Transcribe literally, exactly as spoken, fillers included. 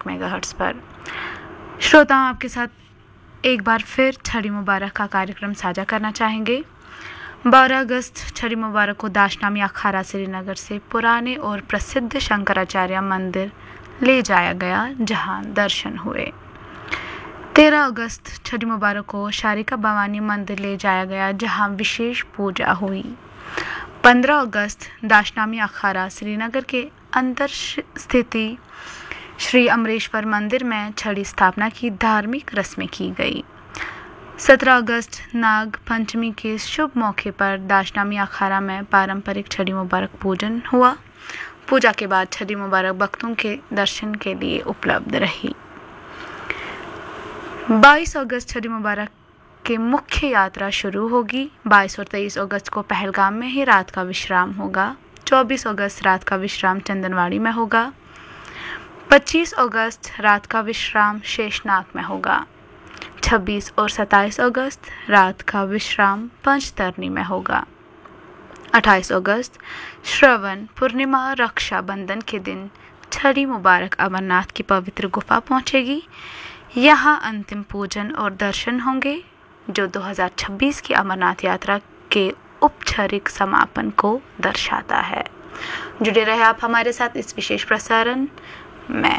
Megahertz पर। श्रोताओं, आपके साथ एक बार फिर छड़ी मुबारक का कार्यक्रम साझा करना चाहेंगे। बारह अगस्त छड़ी मुबारक को दाशनामी अखाड़ा श्रीनगर से पुराने और प्रसिद्ध शंकराचार्य मंदिर ले जाया गया, जहां दर्शन हुए। तेरह अगस्त छड़ी मुबारक को शारिका भवानी मंदिर ले जाया गया, जहां विशेष पूजा हुई। पंद्रह अगस्त दाशनामी अखाड़ा श्रीनगर के अंदर स्थित श्री अमरेश्वर मंदिर में छड़ी स्थापना की धार्मिक रस्में की गई। सत्रह अगस्त नाग पंचमी के शुभ मौके पर दाशनामी अखाड़ा में पारंपरिक छड़ी मुबारक पूजन हुआ। पूजा के बाद छड़ी मुबारक भक्तों के दर्शन के लिए उपलब्ध रही। बाईस अगस्त छड़ी मुबारक के मुख्य यात्रा शुरू होगी। बाईस और तेईस अगस्त को पहलगाम में ही रात का विश्राम होगा। चौबीस अगस्त रात का विश्राम चंदनवाड़ी में होगा। पच्चीस अगस्त रात का विश्राम शेषनाग में होगा। छब्बीस और सत्ताईस अगस्त रात का विश्राम पंचतरनी में होगा। अट्ठाईस अगस्त श्रवण पूर्णिमा रक्षाबंधन के दिन छड़ी मुबारक अमरनाथ की पवित्र गुफा पहुंचेगी। यहां अंतिम पूजन और दर्शन होंगे, जो दो हज़ार छब्बीस की अमरनाथ यात्रा के औपचारिक समापन को दर्शाता है। जुड़े रहे आप हमारे साथ इस विशेष प्रसारण में।